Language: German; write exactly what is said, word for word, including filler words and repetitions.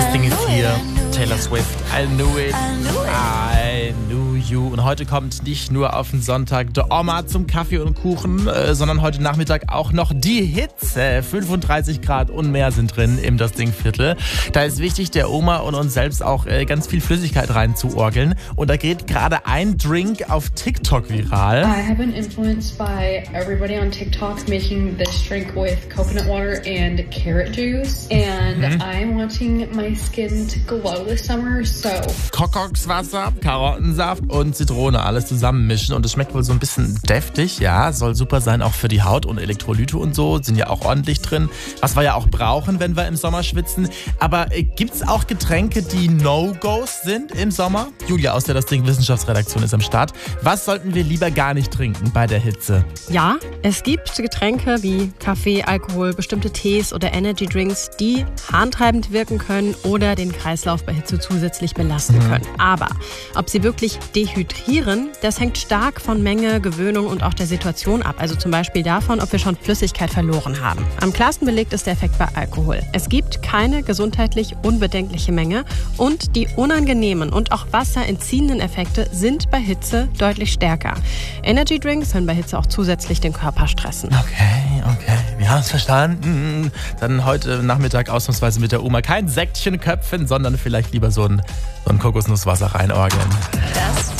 Das Ding ist hier. Taylor Swift. I knew it. I knew you. Und heute kommt nicht nur auf den Sonntag der Oma zum Kaffee und Kuchen, äh, sondern heute Nachmittag auch noch die Hitze. fünfunddreißig Grad und mehr sind drin im Das Ding Viertel. Da ist wichtig, der Oma und uns selbst auch äh, ganz viel Flüssigkeit reinzuorgeln. Und da geht gerade ein Drink auf TikTok viral. I have been influenced by everybody on TikTok making this drink with coconut water and carrot juice. And mhm. I'm wanting my skin to glow this summer, so... Kokokswasser, Karottensaft und Zitrone, alles zusammenmischen. Und es schmeckt wohl so ein bisschen deftig, ja. Soll super sein, auch für die Haut, und Elektrolyte und so sind ja auch ordentlich drin. Was wir ja auch brauchen, wenn wir im Sommer schwitzen. Aber äh, gibt's auch Getränke, die No-Gos sind im Sommer? Julia aus der Das Ding Wissenschaftsredaktion ist am Start. Was sollten wir lieber gar nicht trinken bei der Hitze? Ja, es gibt Getränke wie Kaffee, Alkohol, bestimmte Tees oder Energy-Drinks, die harntreibend wirken können oder den Kreislauf bei Hitze zusätzlich belasten mhm. können. Aber ob sie wirklich dehydrieren, das hängt stark von Menge, Gewöhnung und auch der Situation ab. Also zum Beispiel davon, ob wir schon Flüssigkeit verloren haben. Am klarsten belegt ist der Effekt bei Alkohol. Es gibt keine gesundheitlich unbedenkliche Menge und die unangenehmen und auch wasserentziehenden Effekte sind bei Hitze deutlich stärker. Energy Drinks können bei Hitze auch zusätzlich den Körper stressen. Okay, okay, wir haben es verstanden. Dann heute Nachmittag ausnahmsweise mit der Oma kein Säckchen köpfen, sondern vielleicht lieber so ein, so ein Kokosnusswasser reinorgeln. Das